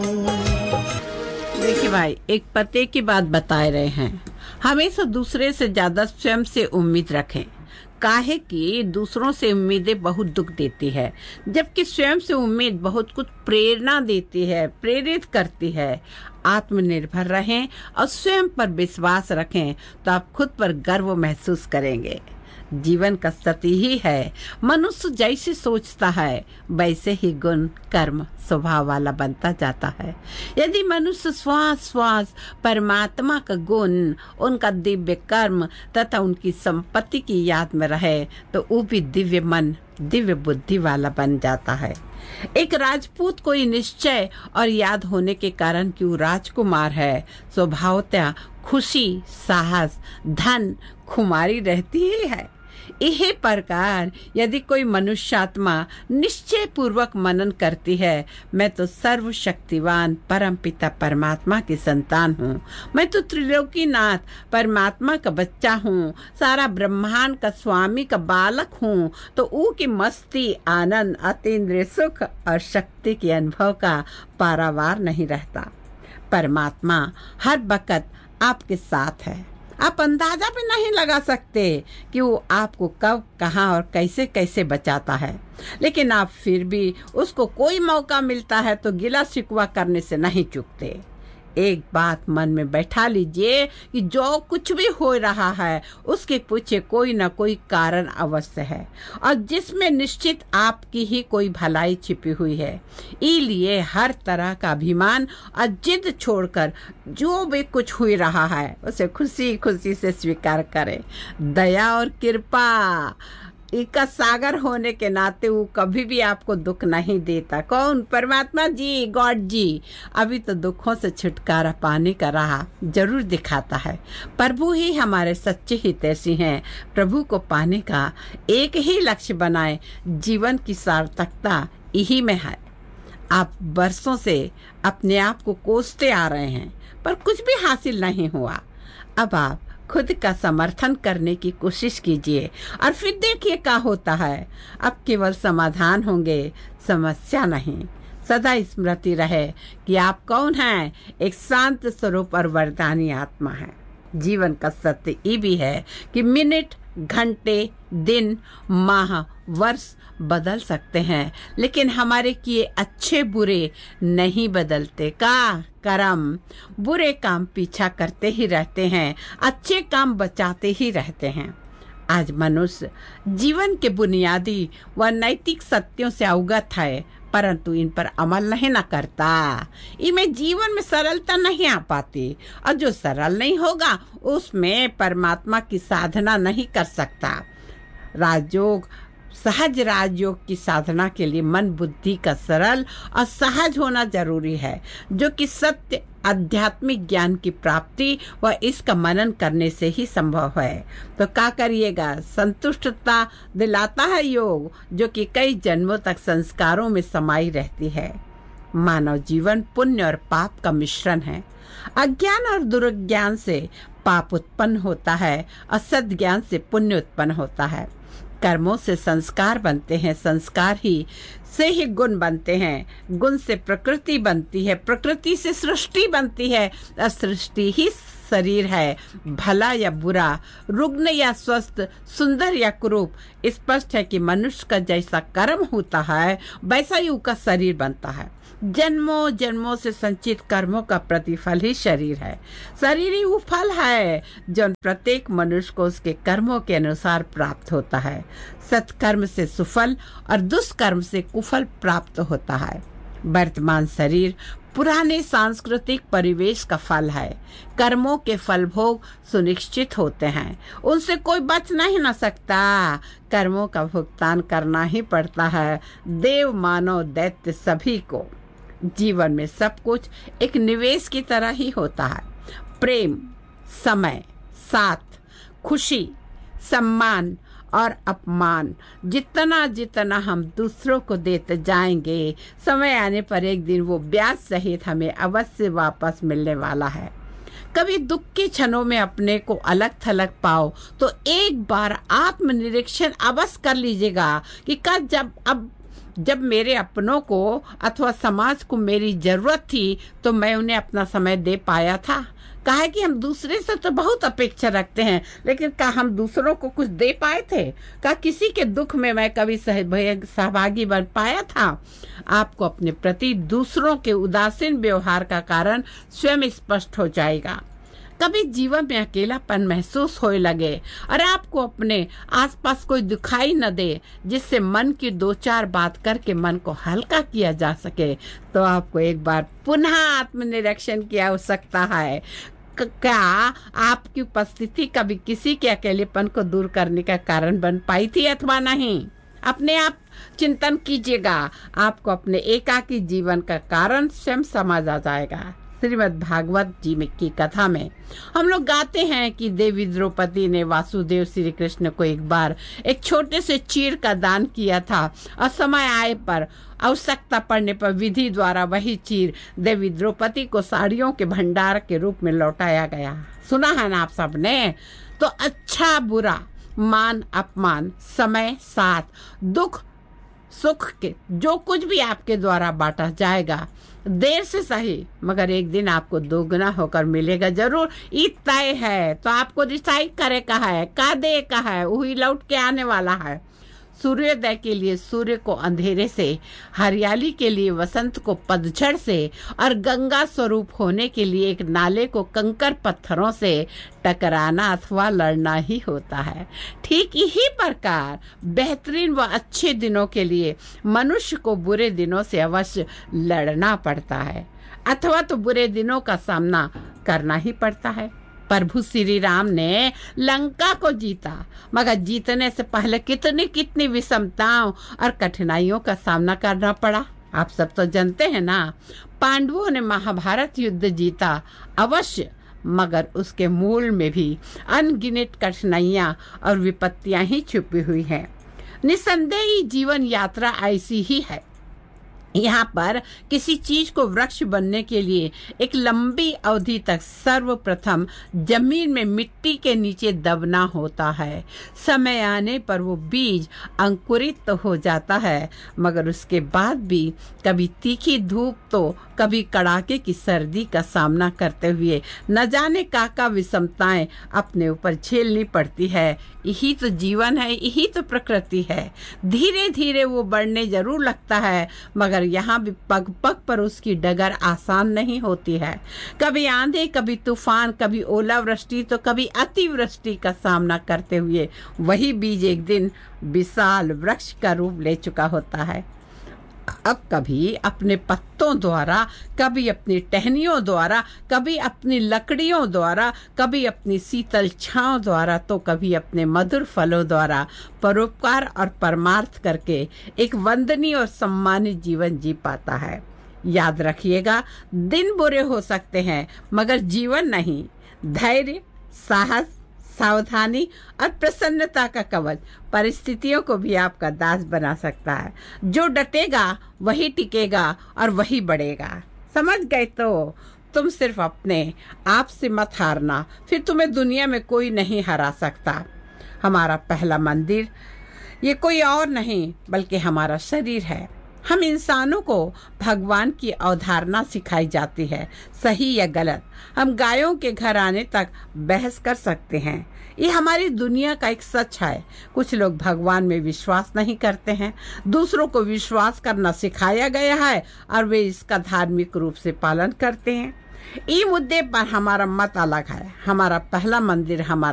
देखिए भाई, एक पते की बात बता रहे हैं। हमेशा दूसरे से ज्यादा स्वयं से उम्मीद रखें। काहे कि दूसरों से उम्मीदें बहुत दुख देती है, जबकि स्वयं से उम्मीद बहुत कुछ प्रेरणा देती है, प्रेरित करती है। आत्मनिर्भर रहें और स्वयं पर विश्वास रखें तो आप खुद पर गर्व महसूस करेंगे। जीवन का सत्य ही है, मनुष्य जैसे सोचता है वैसे ही गुण कर्म स्वभाव वाला बनता जाता है। यदि मनुष्य श्वास श्वास परमात्मा का गुण, उनका दिव्य कर्म तथा उनकी संपत्ति की याद में रहे तो वो भी दिव्य मन दिव्य बुद्धि वाला बन जाता है। एक राजपूत कोई निश्चय और याद होने के कारण कि वो राजकुमार है, स्वभावतः खुशी साहस धन खुमारी रहती ही है। यही प्रकार यदि कोई मनुष्यात्मा निश्चय पूर्वक मनन करती है, मैं तो सर्वशक्तिवान परमपिता परमात्मा की संतान हूँ, मैं तो त्रिलोकीनाथ परमात्मा का बच्चा हूँ, सारा ब्रह्मांड का स्वामी का बालक हूँ, तो ऊ की मस्ती आनंद अतीन्द्रिय सुख और शक्ति के अनुभव का पारावार नहीं रहता। परमात्मा हर वक्त आपके साथ है। आप अंदाजा भी नहीं लगा सकते कि वो आपको कब कहाँ और कैसे कैसे बचाता है, लेकिन आप फिर भी उसको कोई मौका मिलता है तो गिला शिकवा करने से नहीं चूकते। एक बात मन में बैठा लीजिए कि जो कुछ भी हो रहा है उसके पीछे कोई न कोई कारण अवश्य है, और जिसमें निश्चित आपकी ही कोई भलाई छिपी हुई है। इसलिए हर तरह का अभिमान और जिद छोड़कर जो भी कुछ हो रहा है उसे खुशी खुशी से स्वीकार करें। दया और कृपा इसका सागर होने के नाते वो कभी भी आपको दुख नहीं देता। कौन? परमात्मा जी, गॉड जी। अभी तो दुखों से छुटकारा पाने का राह जरूर दिखाता है। प्रभु ही हमारे सच्चे हितैषी हैं। प्रभु को पाने का एक ही लक्ष्य बनाए, जीवन की सार्थकता यही में है। आप बरसों से अपने आप को कोसते आ रहे हैं पर कुछ भी हासिल नहीं हुआ। अब आप खुद का समर्थन करने की कोशिश कीजिए और फिर देखिए क्या होता है। अब केवल समाधान होंगे, समस्या नहीं। सदा स्मृति रहे कि आप कौन हैं, एक शांत स्वरूप और वरदानी आत्मा है। जीवन का सत्य ये भी है कि मिनट घंटे दिन माह वर्ष बदल सकते हैं, लेकिन हमारे किए अच्छे बुरे नहीं बदलते। का कर्म बुरे काम पीछा करते ही रहते हैं, अच्छे काम बचाते ही रहते हैं। आज मनुष्य जीवन के बुनियादी व नैतिक सत्यों से अवगत है, परंतु इन पर अमल नहीं न करता। इनमें जीवन में सरलता नहीं आ पाती, और जो सरल नहीं होगा उसमें परमात्मा की साधना नहीं कर सकता। राजयोग सहज राजयोग की साधना के लिए मन बुद्धि का सरल और सहज होना जरूरी है, जो कि सत्य आध्यात्मिक ज्ञान की प्राप्ति व इसका मनन करने से ही संभव है। तो क्या करिएगा? संतुष्टता दिलाता है योग, जो कि कई जन्मों तक संस्कारों में समाई रहती है। मानव जीवन पुण्य और पाप का मिश्रण है। अज्ञान और दुर्ज्ञान से पाप उत्पन्न होता है और सद्ज्ञान से पुण्य उत्पन्न होता है। कर्मों से संस्कार बनते हैं, संस्कार ही से ही गुण बनते हैं, गुण से प्रकृति बनती है, प्रकृति से सृष्टि बनती है, और सृष्टि ही शरीर है। भला या बुरा, रुग्ण या स्वस्थ, सुंदर या कुरूप, स्पष्ट है कि मनुष्य का जैसा कर्म होता है वैसा ही उसका शरीर बनता है। जन्मों जन्मों से संचित कर्मों का प्रतिफल ही शरीर है। शरीर ही वो फल है जो प्रत्येक मनुष्य को उसके कर्मों के अनुसार प्राप्त होता है। सत्कर्म से सुफल और दुष्कर्म से कुफल प्राप्त होता है। वर्तमान शरीर पुराने सांस्कृतिक परिवेश का फल है। कर्मों के फल भोग सुनिश्चित होते हैं, उनसे कोई बच नहीं न सकता। कर्मों का भुगतान करना ही पड़ता है, देव मानव दैत्य सभी को। जीवन में सब कुछ एक निवेश की तरह ही होता है। प्रेम, समय, साथ, खुशी, सम्मान और अपमान, जितना जितना हम दूसरों को देते जाएंगे, समय आने पर एक दिन वो ब्याज सहित हमें अवश्य वापस मिलने वाला है। कभी दुख के क्षणों में अपने को अलग थलग पाओ तो एक बार आत्मनिरीक्षण अवश्य कर लीजिएगा कि कब जब अब जब मेरे अपनों को अथवा समाज को मेरी जरूरत थी तो मैं उन्हें अपना समय दे पाया था? कहा कि हम दूसरे से तो बहुत अपेक्षा रखते हैं, लेकिन क्या हम दूसरों को कुछ दे पाए थे? क्या किसी के दुख में मैं कभी सहभागी बन पाया था? आपको अपने प्रति दूसरों के उदासीन व्यवहार का कारण स्वयं स्पष्ट हो जाएगा। कभी जीवन में अकेलापन महसूस होने लगे और आपको अपने आसपास कोई दिखाई न दे जिससे मन की 2-4 बात करके मन को हल्का किया जा सके, तो आपको एक बार पुनः आत्मनिरीक्षण की आवश्यकता है। क्या आपकी उपस्थिति कभी किसी के अकेलेपन को दूर करने का कारण बन पाई थी अथवा नहीं? अपने आप चिंतन कीजिएगा, आपको अपने एकाकी जीवन का कारण स्वयं समझ आ जाएगा। श्रीमद् भागवत जी में की कथा में हम लोग गाते हैं कि देवी द्रौपदी ने वासुदेव श्री कृष्ण को एक बार एक छोटे से चीर का दान किया था और समय आए पर आवश्यकता पड़ने पर विधि द्वारा वही चीर देवी द्रौपदी को साड़ियों के भंडार के रूप में लौटाया गया। सुना है ना आप सबने? तो अच्छा बुरा, मान अपमान, समय साथ, दुख सुख के जो कुछ भी आपके द्वारा बांटा जाएगा, देर से सही मगर एक दिन आपको दोगुना होकर मिलेगा जरूर। ये तय है। तो आपको डिसाइड करे का है, का दे का है, वही लौट के आने वाला है। सूर्योदय के लिए सूर्य को अंधेरे से, हरियाली के लिए वसंत को पतझड़ से और गंगा स्वरूप होने के लिए एक नाले को कंकर पत्थरों से टकराना अथवा लड़ना ही होता है। ठीक यही प्रकार बेहतरीन व अच्छे दिनों के लिए मनुष्य को बुरे दिनों से अवश्य लड़ना पड़ता है अथवा तो बुरे दिनों का सामना करना ही पड़ता है। प्रभु श्री राम ने लंका को जीता, मगर जीतने से पहले कितनी कितनी विषमताओं और कठिनाइयों का सामना करना पड़ा, आप सब तो जानते हैं ना। पांडवों ने महाभारत युद्ध जीता अवश्य, मगर उसके मूल में भी अनगिनत कठिनाइयां और विपत्तियां ही छुपी हुई हैं। निसंदेह जीवन यात्रा ऐसी ही है। यहाँ पर किसी चीज को वृक्ष बनने के लिए एक लंबी अवधि तक सर्वप्रथम जमीन में मिट्टी के नीचे दबना होता है। समय आने पर वो बीज अंकुरित तो हो जाता है, मगर उसके बाद भी कभी तीखी धूप तो कभी कड़ाके की सर्दी का सामना करते हुए न जाने का विषमताएं अपने ऊपर झेलनी पड़ती है। यही तो जीवन है, यही तो प्रकृति है। धीरे धीरे वो बढ़ने जरूर लगता है, मगर यहाँ भी पग पग पर उसकी डगर आसान नहीं होती है। कभी आंधी, कभी तूफान, कभी ओलावृष्टि तो कभी अतिवृष्टि का सामना करते हुए वही बीज एक दिन विशाल वृक्ष का रूप ले चुका होता है। अब कभी अपने पत्तों द्वारा, कभी अपनी टहनियों द्वारा, कभी अपनी लकड़ियों द्वारा, कभी अपनी शीतल छांव द्वारा, तो कभी अपने मधुर फलों द्वारा परोपकार और परमार्थ करके एक वंदनीय और सम्मानित जीवन जी पाता है। याद रखिएगा, दिन बुरे हो सकते हैं मगर जीवन नहीं। धैर्य, साहस, सावधानी और प्रसन्नता का कवच परिस्थितियों को भी आपका दास बना सकता है। जो डटेगा वही टिकेगा और वही बढ़ेगा। समझ गए? तो तुम सिर्फ अपने आप से मत हारना, फिर तुम्हें दुनिया में कोई नहीं हरा सकता। हमारा पहला मंदिर ये कोई और नहीं बल्कि हमारा शरीर है। हम इंसानों को भगवान की अवधारणा सिखाई जाती है, सही या गलत। हम गायों के घर आने तक बहस कर सकते हैं। ये हमारी दुनिया का एक सच है। कुछ लोग भगवान में विश्वास नहीं करते हैं, दूसरों को विश्वास करना सिखाया गया है और वे इसका धार्मिक रूप से पालन करते हैं। इस मुद्दे पर हमारा मत अलग है। हमारा पहला मंदिर हमारा